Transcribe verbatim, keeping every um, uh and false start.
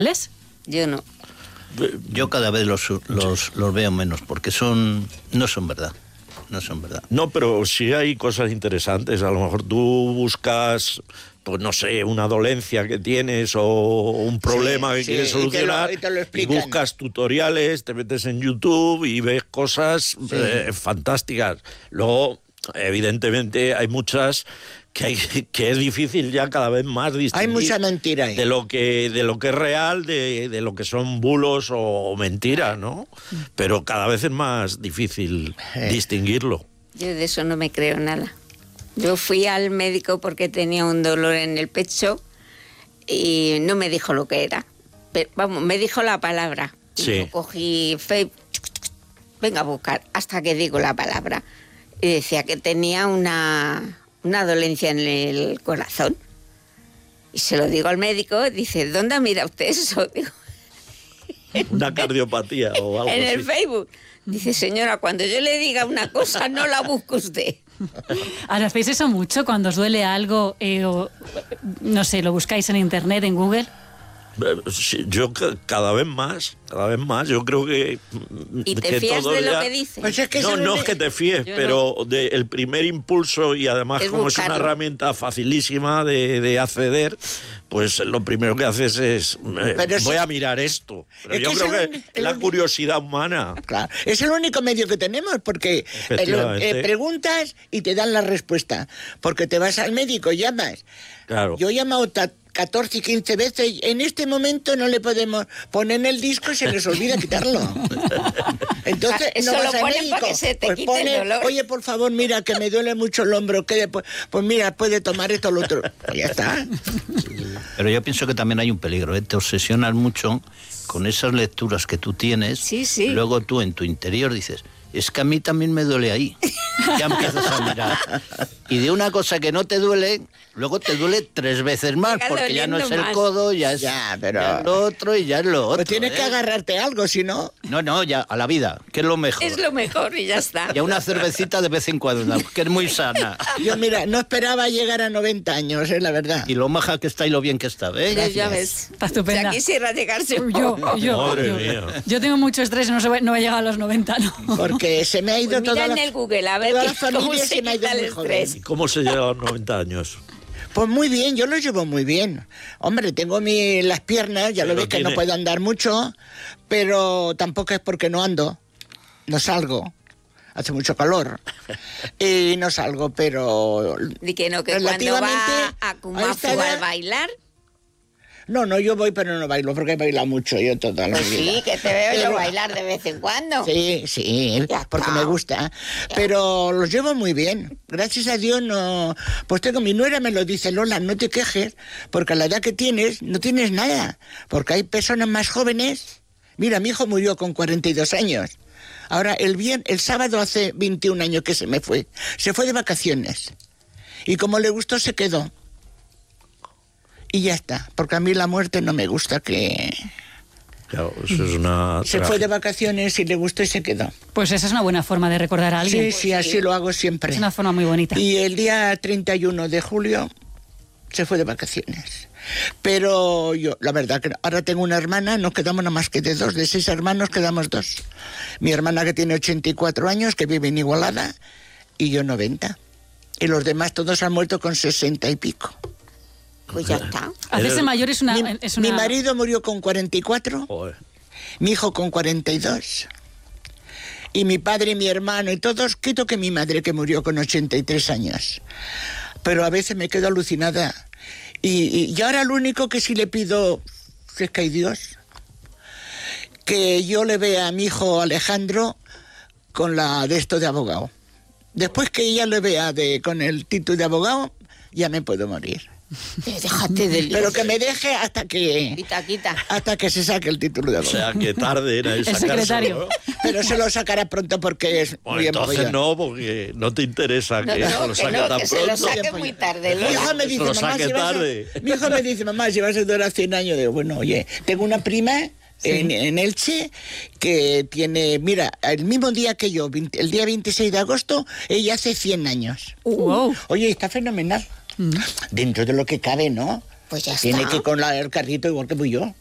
¿Les? Yo no. Yo cada vez los, los, los veo menos porque son no son verdad. No son verdad. No, pero sí hay cosas interesantes. A lo mejor tú buscas, pues no sé, una dolencia que tienes o un problema sí, que sí, quieres solucionar y, te lo, y, te lo y buscas tutoriales, te metes en YouTube y ves cosas sí. eh, fantásticas. Luego, evidentemente, hay muchas que, hay, que es difícil ya cada vez más distinguir. Hay mucha mentira ahí. De lo que, de lo que es real, de, de lo que son bulos o mentiras, ¿no? Pero cada vez es más difícil eh. distinguirlo. Yo de eso no me creo nada. Yo fui al médico porque tenía un dolor en el pecho y no me dijo lo que era. Pero, vamos, me dijo la palabra. Sí. Y yo cogí Facebook, venga a buscar, hasta que digo la palabra. Y decía que tenía una... una dolencia en el corazón. Y se lo digo al médico, dice, ¿dónde mira usted eso? Digo, una cardiopatía o algo en así. el Facebook. Dice, señora, cuando yo le diga una cosa, no la busque usted. Ahora, ¿hacéis eso mucho cuando os duele algo? Eh, o, no sé, ¿lo buscáis en internet, en Google? Yo cada vez más, cada vez más, yo creo que... ¿Y te que fías todo de ya... lo que dice? Pues es que no, no es que te fíes, yo pero no. de, el primer impulso, y además es como buscarlo. Es una herramienta facilísima de, de acceder, pues lo primero que haces es, eh, voy a mirar esto. Pero yo creo que es el, la curiosidad humana. Claro, es el único medio que tenemos, porque eh, eh, preguntas y te dan la respuesta. Porque te vas al médico, llamas. Claro. Yo he llamado catorce y quince veces, en este momento no le podemos poner en el disco y se les olvida quitarlo. Entonces, eso no vas lo al ponen médico, para que se te pues quite pone, el dolor. Oye, por favor, mira, que me duele mucho el hombro, que después, pues mira, puede tomar esto o lo otro. Pues ya está. Pero yo pienso que también hay un peligro, ¿eh? Te obsesionas mucho con esas lecturas que tú tienes, sí, sí. Luego tú en tu interior dices, es que a mí también me duele ahí. Ya empiezas a mirar. Y de una cosa que no te duele, luego te duele tres veces más, porque ya no es el más. codo, ya es ya, pero... ya lo otro y ya es lo otro. Pues tienes ¿eh? que agarrarte a algo, si no... No, no, ya, a la vida, que es lo mejor. Es lo mejor y ya está. Y a una cervecita de vez en cuando, que es muy sana. Yo, mira, no esperaba llegar a noventa años, es la verdad. Y lo maja que está y lo bien que está, ¿eh? Pues ya ves. Está estupenda. Ya quisiera llegarse un yo, yo, Madre yo, mía. yo tengo mucho estrés y no, se va, no voy a llegar a los noventa, ¿no? Porque se me ha ido pues toda mira la... en el Google, a ver toda qué, la familia cómo se, se me ha ido quita el muy joven. estrés. ¿Y cómo se llega a los noventa años? Pues muy bien, yo lo llevo muy bien. Hombre, tengo mi, las piernas, ya pero lo ves tiene... que no puedo andar mucho, pero tampoco es porque no ando, no salgo. Hace mucho calor y no salgo, pero... Y que no, que cuando va a Cumafu a bailar... No, no, yo voy, pero no bailo, porque he bailado mucho yo toda la pues vida. Sí, que te veo pero... yo bailar de vez en cuando. Sí, sí, porque me gusta. Pero los llevo muy bien. Gracias a Dios no... Pues tengo, mi nuera me lo dice, Lola, no te quejes, porque a la edad que tienes, no tienes nada. Porque hay personas más jóvenes. Mira, mi hijo murió con cuarenta y dos años. Ahora, el, bien, el sábado hace veintiún años que se me fue. Se fue de vacaciones. Y como le gustó, se quedó. Y ya está, porque a mí la muerte no me gusta que... Claro, eso es una... Se fue de vacaciones y le gustó y se quedó. Pues esa es una buena forma de recordar a alguien. Sí, sí, así lo hago siempre. Es una forma muy bonita. Y el día treinta y uno de julio se fue de vacaciones. Pero yo, la verdad, que ahora tengo una hermana, nos quedamos nada más que de dos, de seis hermanos quedamos dos. Mi hermana que tiene ochenta y cuatro años, que vive en Igualada, y yo noventa. Y los demás todos han muerto con sesenta y pico. Pues ya está. Hacerse mayor es una, mi, es una... mi marido murió con cuarenta y cuatro, Joder. Mi hijo con cuarenta y dos, y mi padre y mi hermano y todos, quito que mi madre que murió con ochenta y tres años. Pero a veces me quedo alucinada. Y, y, y ahora lo único que sí le pido, si es que hay Dios, que yo le vea a mi hijo Alejandro con la de esto de abogado. Después que ella le vea de, con el título de abogado, ya me puedo morir. Déjate de lío. Pero que me deje hasta que... Quita, quita. Hasta que se saque el título de O abogado. sea, que tarde era el El secretario. ¿no? Pero se lo sacará pronto porque es Bueno, muy entonces empollón. no, porque no te interesa No, que no, eso lo que saque no, tan que se pronto. lo saque muy tarde. Mi hijo me Eso dice, lo mamá, saque si vas a... tarde. Mi hijo me dice, mamá, si vas a durar cien años. Digo, bueno, oye, tengo una prima Sí. en, en Elche que tiene, mira, el mismo día que yo, el día veintiséis de agosto, ella hace cien años. Wow. Oye, está fenomenal. Mm. Dentro de lo que cabe, ¿no? Pues ya Tiene está. que ir con la, el carrito igual que voy yo.